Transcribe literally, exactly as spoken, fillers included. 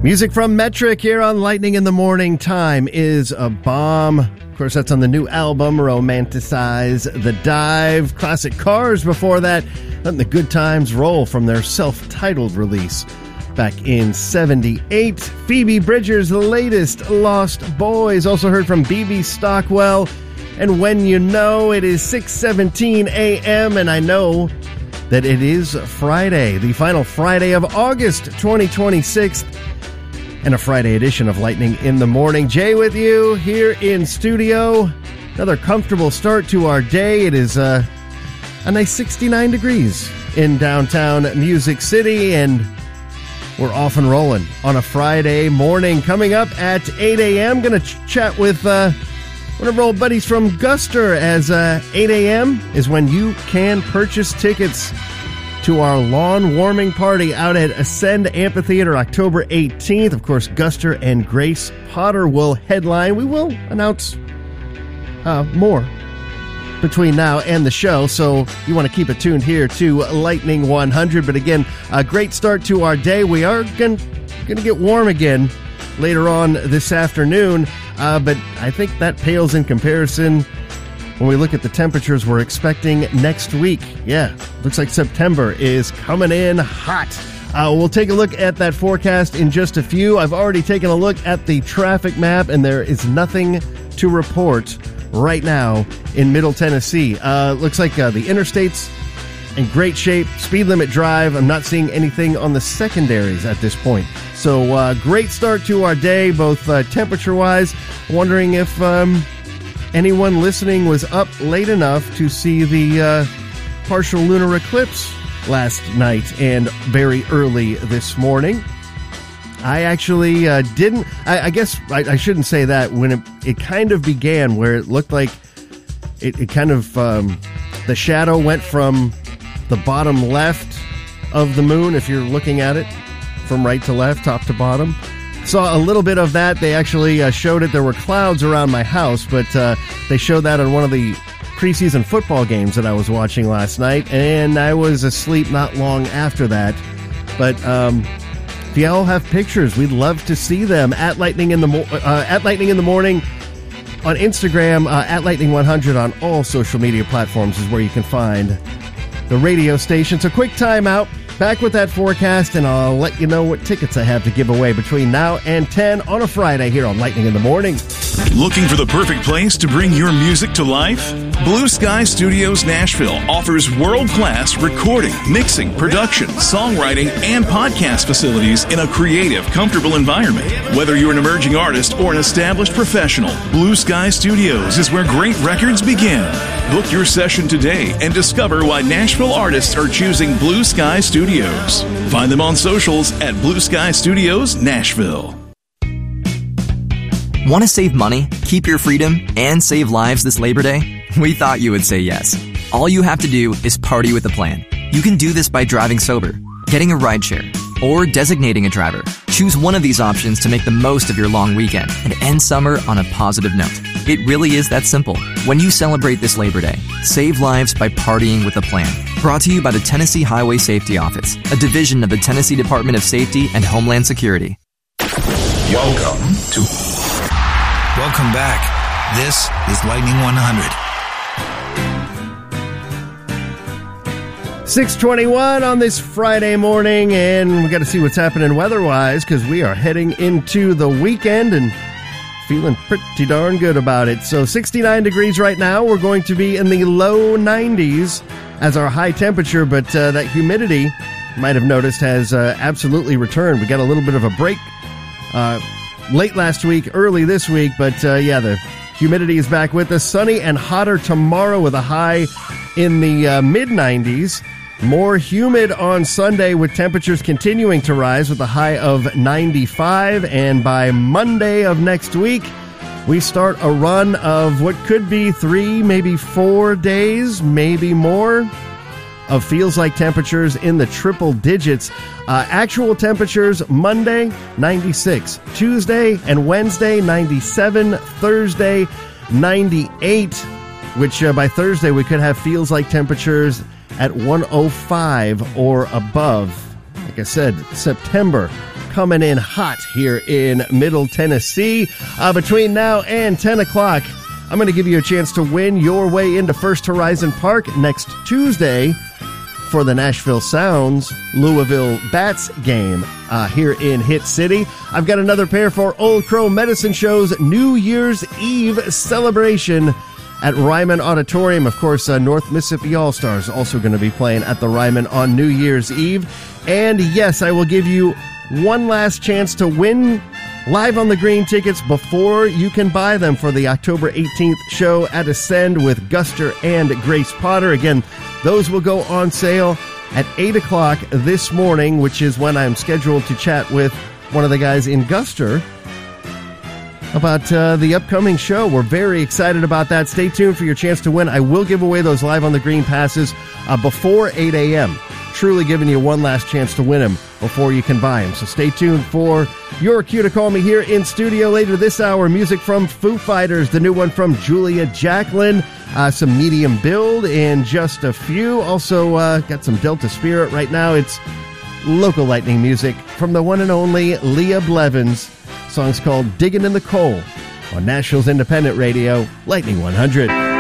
Music from Metric here on Lightning in the Morning. Time is a Bomb. Of course, that's on the new album, Romanticize the Dive. Classic Cars before that. Letting the Good Times Roll from their self-titled release back in seventy-eight. Phoebe Bridgers' the latest, Lost Boys. Also heard from B B Stockwell. And When You Know, it is six seventeen a.m. and I know that it is Friday, the final Friday of August twenty twenty-six. And a Friday edition of Lightning in the Morning. Jay with you here in studio. Another comfortable start to our day. It is uh, a nice sixty-nine degrees in downtown Music City, and we're off and rolling on a Friday morning. Coming up at eight a.m., going to ch- chat with uh, one of our old buddies from Guster, as uh, eight a.m. is when you can purchase tickets to our lawn warming party out at Ascend Amphitheater October eighteenth. Of course, Guster and Grace Potter will headline. We will announce uh, more between now and the show, so you want to keep it tuned here to Lightning one hundred. But again, a great start to our day. We are going to get warm again later on this afternoon, uh, but I think that pales in comparison when we look at the temperatures we're expecting next week. Yeah, looks like September is coming in hot. Uh, we'll take a look at that forecast in just a few. I've already taken a look at the traffic map, and there is nothing to report right now in Middle Tennessee. Uh, looks like uh, the interstate's in great shape. Speed limit drive, I'm not seeing anything on the secondaries at this point. So uh, great start to our day, both uh, temperature-wise. Wondering if Um, anyone listening was up late enough to see the uh, partial lunar eclipse last night and very early this morning. I actually uh, didn't. I, I guess I, I shouldn't say that. When it, it kind of began, where it looked like it, it kind of um, the shadow went from the bottom left of the moon, if you're looking at it from right to left, top to bottom. Saw a little bit of that. They actually uh, showed it. There were clouds around my house, but uh, they showed that on one of the preseason football games that I was watching last night, and I was asleep not long after that. But um, if you all have pictures, we'd love to see them at Lightning in the mo- uh, at Lightning in the Morning on Instagram, uh, at Lightning one hundred on all social media platforms is where you can find the radio station. So quick time out. Back with that forecast, and I'll let you know what tickets I have to give away between now and ten on a Friday here on Lightning in the Morning. Looking for the perfect place to bring your music to life? Blue Sky Studios Nashville offers world-class recording, mixing, production, songwriting, and podcast facilities in a creative, comfortable environment. Whether you're an emerging artist or an established professional, Blue Sky Studios is where great records begin. Book your session today and discover why Nashville artists are choosing Blue Sky Studios. Find them on socials at Blue Sky Studios Nashville. Want to save money, keep your freedom, and save lives this Labor Day? We thought you would say yes. All you have to do is party with a plan. You can do this by driving sober, getting a rideshare, or designating a driver. Choose one of these options to make the most of your long weekend and end summer on a positive note. It really is that simple. When you celebrate this Labor Day, save lives by partying with a plan. Brought to you by the Tennessee Highway Safety Office, a division of the Tennessee Department of Safety and Homeland Security. Welcome to... Welcome back. This is Lightning one hundred. six twenty-one on this Friday morning, and we got to see what's happening weather-wise, because we are heading into the weekend and feeling pretty darn good about it. So sixty-nine degrees right now. We're going to be in the low nineties as our high temperature, but uh, that humidity, you might have noticed, has uh, absolutely returned. We got a little bit of a break uh, late last week, early this week, but uh, yeah, the humidity is back with us. Sunny and hotter tomorrow with a high in the uh, mid nineties. More humid on Sunday with temperatures continuing to rise with a high of ninety-five. And by Monday of next week, we start a run of what could be three, maybe four days, maybe more, of feels like temperatures in the triple digits. Uh, actual temperatures Monday, ninety-six. Tuesday and Wednesday, ninety-seven. Thursday, ninety-eight. Which uh, by Thursday we could have feels like temperatures at one oh five or above. Like I said, September coming in hot here in Middle Tennessee. Uh, between now and ten o'clock, I'm going to give you a chance to win your way into First Horizon Park next Tuesday for the Nashville Sounds Louisville Bats game uh, here in Hit City. I've got another pair for Old Crow Medicine Show's New Year's Eve celebration at Ryman Auditorium. Of course, uh, North Mississippi All-Stars also going to be playing at the Ryman on New Year's Eve. And yes, I will give you one last chance to win Live on the Green tickets before you can buy them for the October eighteenth show at Ascend with Guster and Grace Potter. Again, those will go on sale at eight o'clock this morning, which is when I'm scheduled to chat with one of the guys in Guster about uh, the upcoming show. We're very excited about that. Stay tuned for your chance to win. I will give away those Live on the Green passes uh, before eight a.m. Truly giving you one last chance to win them before you can buy them. So stay tuned for your cue to call me here in studio later this hour. Music from Foo Fighters, the new one from Julia Jacklin, uh, some Medium Build in just a few. Also uh, got some Delta Spirit right now. It's local Lightning music from the one and only Leah Blevins. Song's called Digging in the Coal on Nashville's independent radio, Lightning one hundred.